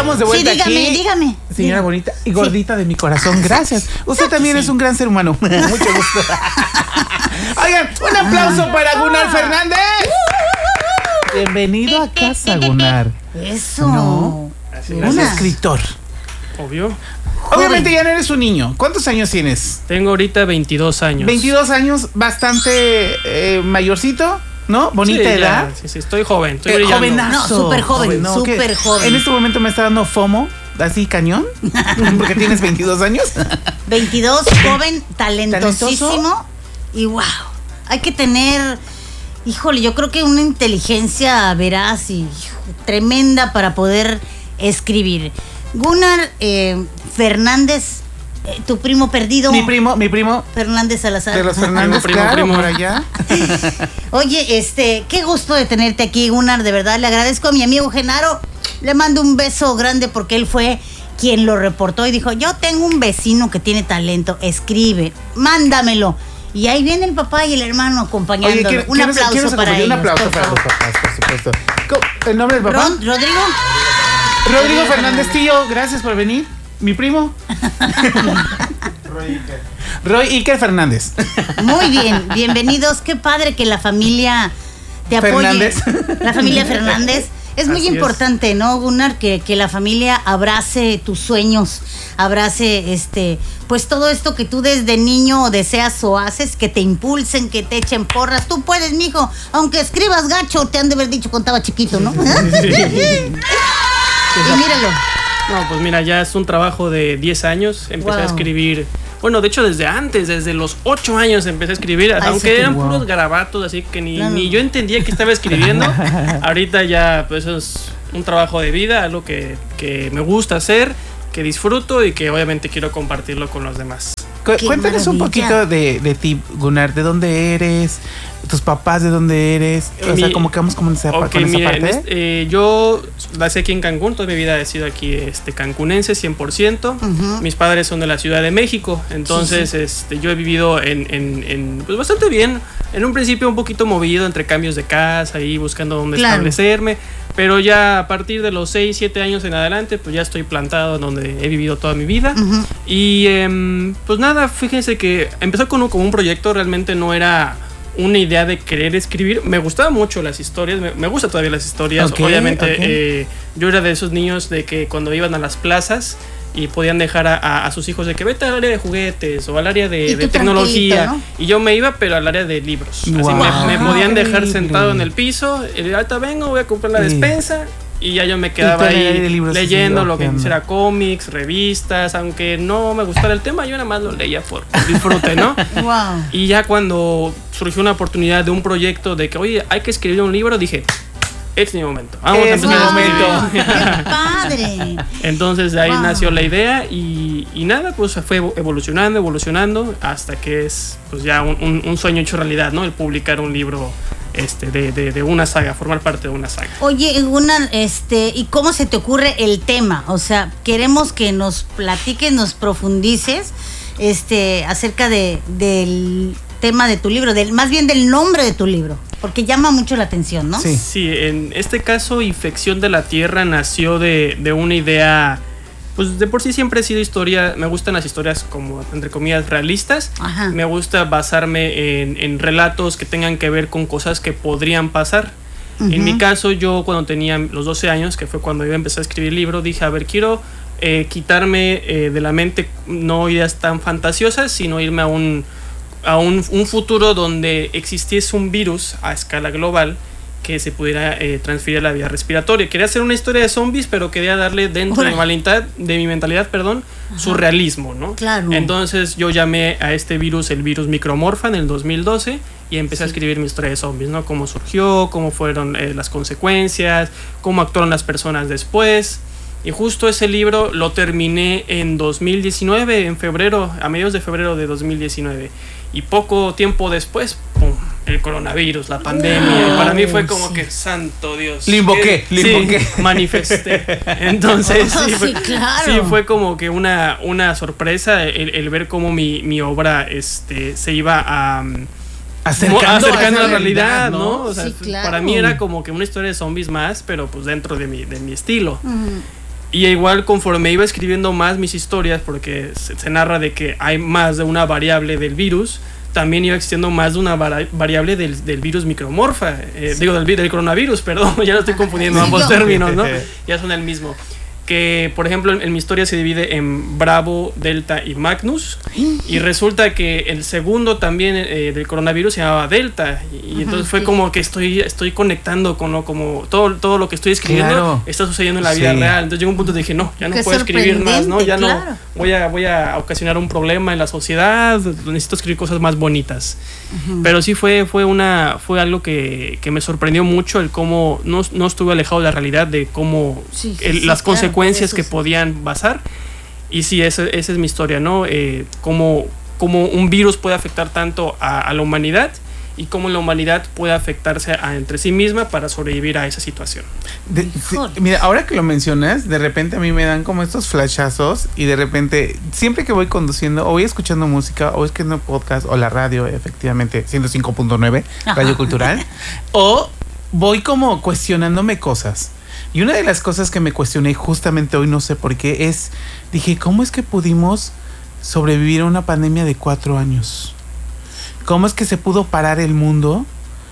estamos de vuelta aquí. Dígame. Señora bonita y gordita de mi corazón, gracias. Usted también es un gran ser humano. Mucho gusto. Oigan, un aplauso para Gunnar Fernández. Bienvenido a casa, Gunnar. Eso. No, un escritor. Obvio. Obviamente ya no eres un niño. ¿Cuántos años tienes? Tengo ahorita 22 años. 22 años, bastante mayorcito, ¿no? Bonita edad. Sí, estoy joven, estoy brillando. Jovenazo. No, súper joven, ¿no? súper joven. En este momento me está dando FOMO, así cañón, porque tienes 22 años. 22, joven, talentosísimo. Y wow, hay que tener, híjole, yo creo que una inteligencia veraz y tremenda para poder escribir. Gunnar Fernández, tu primo perdido. Mi primo. Fernández Salazar. De los Fernández, primo. Por allá. Oye, qué gusto de tenerte aquí, Gunnar, de verdad. Le agradezco a mi amigo Genaro. Le mando un beso grande porque él fue quien lo reportó y dijo, yo tengo un vecino que tiene talento, escribe, mándamelo. Y ahí viene el papá y el hermano acompañándolo. Oye, un aplauso para ellos. Un aplauso para los papás, por supuesto. ¿El nombre del papá? Rodrigo Fernández, tío, gracias por venir. Mi primo. Roy Iker Fernández. Muy bien, bienvenidos. Qué padre que la familia te apoye. Fernández. La familia Fernández. Es muy importante, ¿no, Gunnar? Que la familia abrace tus sueños, abrace pues todo esto que tú desde niño deseas o haces, que te impulsen, que te echen porras. Tú puedes, mijo, aunque escribas gacho, te han de haber dicho cuando estaba chiquito, ¿no? Sí. Y míralo. No, pues mira, ya es un trabajo de 10 años. Empecé a escribir. Bueno, de hecho, desde los 8 años empecé a escribir, aunque eran puros garabatos, así que ni yo entendía que estaba escribiendo. Ahorita ya, pues eso es un trabajo de vida, algo que me gusta hacer, que disfruto y que obviamente quiero compartirlo con los demás. Cuéntanos un poquito de ti, Gunnar, ¿de dónde eres? ¿Tus papás de dónde eres? O sea, como que vamos con esa parte. Yo nací aquí en Cancún, toda mi vida he sido aquí cancunense 100%. Uh-huh. Mis padres son de la Ciudad de México, entonces yo he vivido en pues bastante bien. En un principio un poquito movido entre cambios de casa y buscando dónde establecerme, pero ya a partir de los 6, 7 años en adelante, pues ya estoy plantado donde he vivido toda mi vida. Uh-huh. Y pues nada, fíjense que empezó como un proyecto, realmente no era una idea de querer escribir. Me gustaban mucho las historias, me gustan todavía las historias. Obviamente yo era de esos niños de que cuando iban a las plazas y podían dejar a sus hijos de que vete al área de juguetes o al área de tecnología, ¿no? Y yo me iba pero al área de libros. Wow. Así me podían dejar sentado en el piso, ahorita vengo, voy a comprar la despensa y ya yo me quedaba ahí leyendo lo que era cómics, revistas, aunque no me gustara el tema, yo nada más lo leía por disfrute, ¿no? Wow. Y ya cuando surgió una oportunidad de un proyecto de que, oye, hay que escribir un libro, dije, es mi momento. Vamos a empezar a escribir. ¡Qué padre! Entonces de ahí nació la idea y nada, pues fue evolucionando hasta que es pues ya un sueño hecho realidad, ¿no? El publicar un libro de una saga, formar parte de una saga. Oye, Gunnar, ¿y cómo se te ocurre el tema? O sea, queremos que nos platiques, nos profundices acerca del tema de tu libro, más bien del nombre de tu libro, porque llama mucho la atención, ¿no? Sí, en este caso, Infección de la Tierra nació de una idea, pues de por sí siempre he sido historia, me gustan las historias como, entre comillas, realistas. Ajá. Me gusta basarme en relatos que tengan que ver con cosas que podrían pasar. Uh-huh. En mi caso, yo cuando tenía los 12 años, que fue cuando iba a empezar a escribir el libro, dije, a ver, quiero quitarme de la mente no ideas tan fantasiosas, sino irme a un futuro donde existiese un virus a escala global que se pudiera transferir a la vía respiratoria. Quería hacer una historia de zombies, pero quería darle dentro de mi mentalidad, surrealismo, ¿no? Claro. Entonces yo llamé a este virus el virus Micromorfa en el 2012 y empecé a escribir mi historia de zombies, ¿no? Cómo surgió, cómo fueron las consecuencias, cómo actuaron las personas después. Y justo ese libro lo terminé en 2019, en febrero, a mediados de febrero de 2019. Y poco tiempo después, ¡pum!, el coronavirus, la pandemia. Y para mí fue como que, santo Dios. Le invoqué. Manifesté. Entonces, claro. Sí, fue como que una sorpresa el ver cómo mi obra se iba acercando a la realidad, ¿no? O sea, sí, claro. Para mí era como que una historia de zombies más, pero pues dentro de mi estilo. Uh-huh. Y igual conforme iba escribiendo más mis historias, porque se narra de que hay más de una variable del virus, también iba existiendo más de una variable del virus micromorfa, del coronavirus, perdón, ya lo estoy confundiendo ambos términos, ¿no? Ya son el mismo. Que, por ejemplo, en mi historia se divide en Bravo, Delta y Magnus, y resulta que el segundo también del coronavirus se llamaba Delta, y entonces fue como que estoy conectando con como todo lo que estoy escribiendo está sucediendo en la vida real. Entonces llegó un punto de dije, no, ya no puedo escribir más, ¿no? Ya no voy a ocasionar un problema en la sociedad, necesito escribir cosas más bonitas. Pero sí fue algo que me sorprendió mucho, el cómo no estuve alejado de la realidad de cómo las consecuencias que podían pasar. Y sí, esa es mi historia, ¿no? Cómo un virus puede afectar tanto a la humanidad y cómo la humanidad puede afectarse entre sí misma para sobrevivir a esa situación. Mira, ahora que lo mencionas, de repente a mí me dan como estos flashazos y de repente, siempre que voy conduciendo o voy escuchando música o escuchando podcast o la radio, efectivamente, 105.9, Radio Cultural, o voy como cuestionándome cosas. Y una de las cosas que me cuestioné justamente hoy, no sé por qué, dije, ¿cómo es que pudimos sobrevivir a una pandemia de 4 años? ¿Cómo es que se pudo parar el mundo?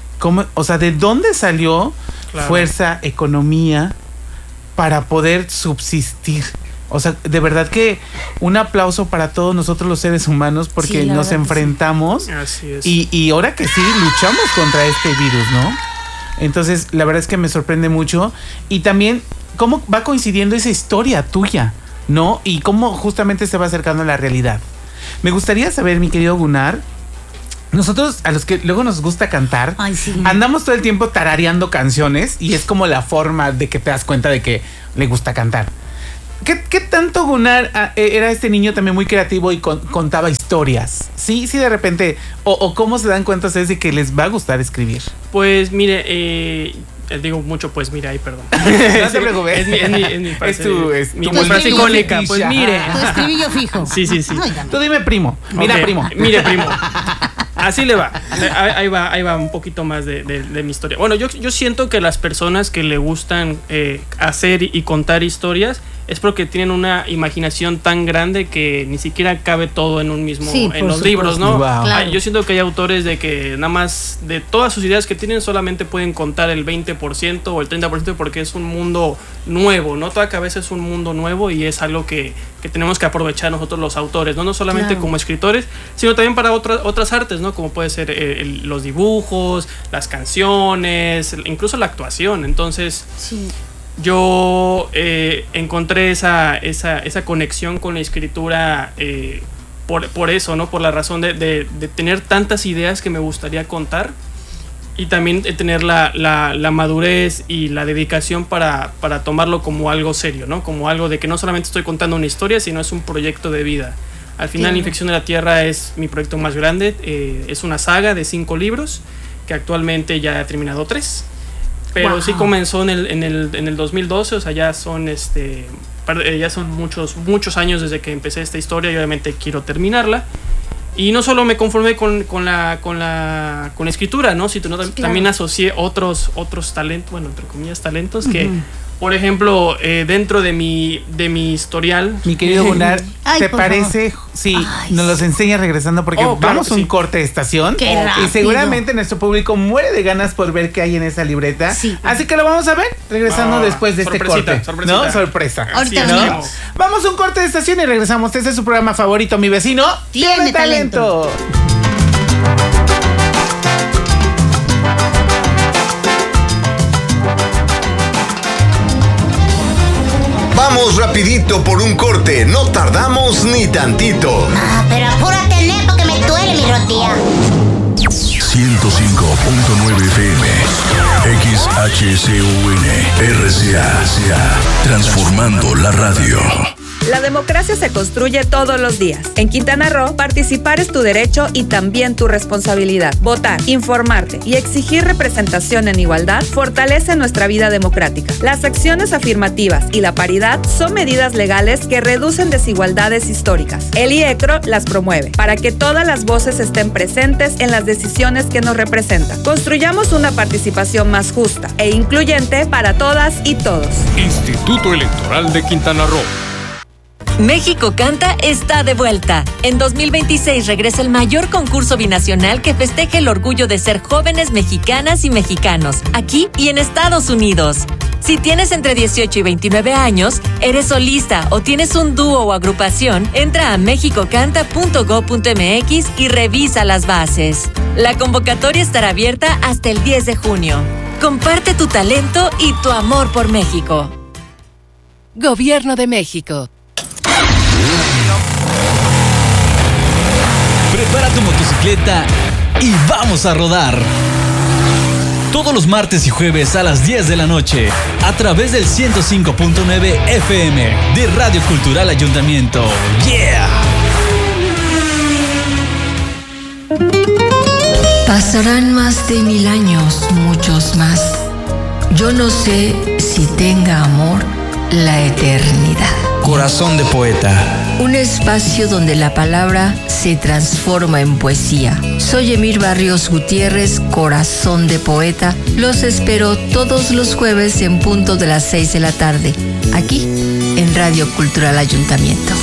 O sea, ¿de dónde salió fuerza, economía para poder subsistir? O sea, de verdad que un aplauso para todos nosotros los seres humanos porque nos enfrentamos. Así es. Y ahora que sí, luchamos contra este virus, ¿no? Entonces, la verdad es que me sorprende mucho. Y también, cómo va coincidiendo esa historia tuya, ¿no? Y cómo justamente se va acercando a la realidad. Me gustaría saber, mi querido Gunnar, nosotros, a los que luego nos gusta cantar, andamos todo el tiempo tarareando canciones y es como la forma de que te das cuenta de que le gusta cantar. ¿Qué tanto Gunnar era este niño también muy creativo y contaba historias? Sí, de repente. O cómo se dan cuenta ustedes de que les va a gustar escribir. Pues mire, digo mucho, pues mire, ahí, perdón. No te preocupes. Es mi frase. Es mi frase icónica. Pues mire. Tu estribillo fijo. Sí. Tú dime primo. Mira, primo. Mire, primo. Así le va. Ahí va un poquito más de mi historia. Bueno, yo siento que las personas que le gustan hacer y contar historias es porque tienen una imaginación tan grande que ni siquiera cabe todo en un mismo, en los libros, ¿no? Wow. Claro. Yo siento que hay autores de que nada más de todas sus ideas que tienen solamente pueden contar el 20% o el 30% porque es un mundo nuevo, ¿no? Toda cabeza es un mundo nuevo y es algo que tenemos que aprovechar nosotros los autores, no solamente como escritores, sino también para otras artes, ¿no? Como puede ser los dibujos, las canciones, incluso la actuación. Entonces, yo encontré esa conexión con la escritura por eso, ¿no? Por la razón de tener tantas ideas que me gustaría contar y también tener la madurez y la dedicación para tomarlo como algo serio, ¿no? Como algo de que no solamente estoy contando una historia, sino es un proyecto de vida. Al final, Infección de la Tierra es mi proyecto más grande. Es una saga de 5 libros que actualmente ya he terminado 3. Pero sí comenzó en el 2012, o sea, ya son muchos años desde que empecé esta historia y obviamente quiero terminarla. Y no solo me conformé con la escritura, ¿no? Sino también asocié otros talentos, bueno, entre comillas talentos, que por ejemplo, dentro de mi historial. Mi querido Gunnar, ¿te parece? Sí, nos los enseña regresando porque vamos a un corte de estación. Y seguramente nuestro público muere de ganas por ver qué hay en esa libreta. Sí. Así que lo vamos a ver regresando después de este corte. ¿No? Sorpresa. Ahorita ¿no? Vamos a un corte de estación y regresamos. Este es su programa favorito, Mi Vecino Tiene Talento. Vamos rapidito por un corte, no tardamos ni tantito. Pero apúrate, porque me duele mi rodilla. 105.9 FM XHCUN RCA, transformando la radio. La democracia se construye todos los días. En Quintana Roo, participar es tu derecho y también tu responsabilidad. Votar, informarte y exigir representación en igualdad fortalece nuestra vida democrática. Las acciones afirmativas y la paridad son medidas legales que reducen desigualdades históricas. El IECRO las promueve para que todas las voces estén presentes en las decisiones que nos representan. Construyamos una participación más justa e incluyente para todas y todos. Instituto Electoral de Quintana Roo. México Canta está de vuelta. En 2026 regresa el mayor concurso binacional que festeja el orgullo de ser jóvenes mexicanas y mexicanos, aquí y en Estados Unidos. Si tienes entre 18 y 29 años, eres solista o tienes un dúo o agrupación, entra a mexicocanta.go.mx y revisa las bases. La convocatoria estará abierta hasta el 10 de junio. Comparte tu talento y tu amor por México. Gobierno de México. Prepara tu motocicleta y vamos a rodar. Todos los martes y jueves a las 10 de la noche, a través del 105.9 FM de Radio Cultural Ayuntamiento. ¡Yeah! Pasarán más de 1000 años, muchos más. Yo no sé si tenga amor la eternidad. Corazón de poeta. Un espacio donde la palabra se transforma en poesía. Soy Emir Barrios Gutiérrez, Corazón de Poeta. Los espero todos los jueves en punto de las 6 de la tarde, aquí en Radio Cultural Ayuntamiento.